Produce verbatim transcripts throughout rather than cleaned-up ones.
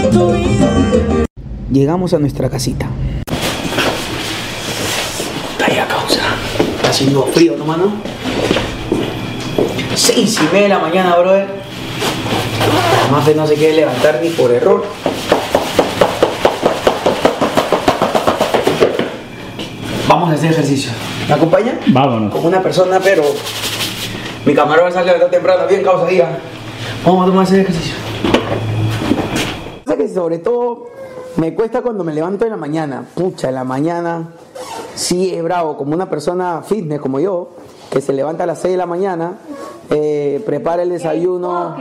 Llegamos a nuestra casita. Vaya causa. Está haciendo frío, ¿no, mano? Seis y media de la mañana, brother. La Mafe no se quiere levantar ni por error. Vamos a hacer ejercicio. ¿Me acompaña? Vámonos. Como una persona, pero mi camarón sale de temprano, bien causa, diga. Vamos a tomar ese ejercicio. Que sobre todo me cuesta cuando me levanto en la mañana. Pucha, en la mañana sí es bravo, como una persona fitness como yo, que se levanta a las seis de la mañana, eh, prepara el desayuno.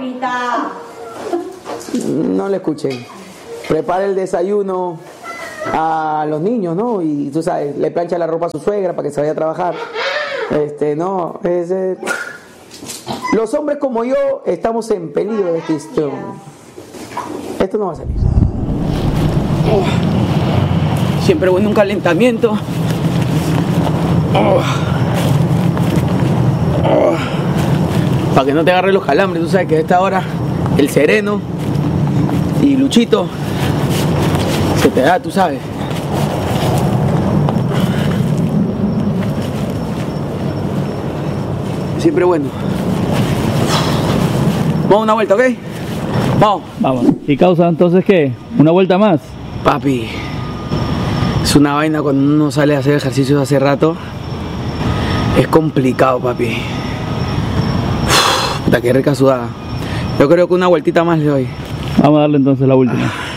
No le escuchen. Prepara el desayuno a los niños, ¿no? Y tú sabes, le plancha la ropa a su suegra para que se vaya a trabajar. Este, no, es, eh... los hombres como yo estamos en peligro de extinción. Esto no va a salir. Oh. Siempre bueno un calentamiento. Oh. Oh. Para que no te agarre los calambres. Tú sabes que a esta hora el sereno y Luchito se te da, tú sabes. Siempre bueno. Vamos a una vuelta, ¿ok? Vamos. Vamos. ¿Y causa entonces qué? ¿Una vuelta más? Papi, es una vaina cuando uno sale a hacer ejercicios hace rato. Es complicado, papi. Uf, puta, qué rica sudada. Yo creo que una vueltita más le doy. Vamos a darle entonces la última.